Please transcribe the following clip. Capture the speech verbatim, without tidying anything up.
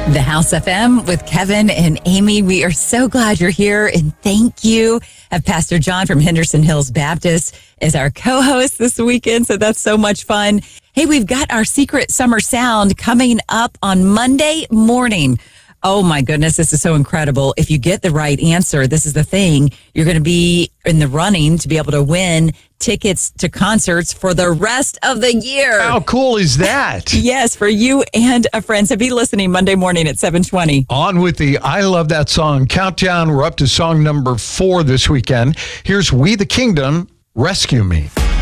The House F M with Kevin and Amy. We are so glad you're here, and thank you. Have Pastor John from Henderson Hills Baptist as our co-host this weekend, so that's so much fun. Hey, we've got our secret summer sound coming up on Monday morning. Oh my goodness, this is so incredible. If you get the right answer, this is the thing. You're going to be in the running to be able to win tickets to concerts for the rest of the year. How cool is that? Yes, for you and a friend. So be listening Monday morning at seven twenty. On with the I Love That Song countdown. We're up to song number four this weekend. Here's We the Kingdom, Rescue Me.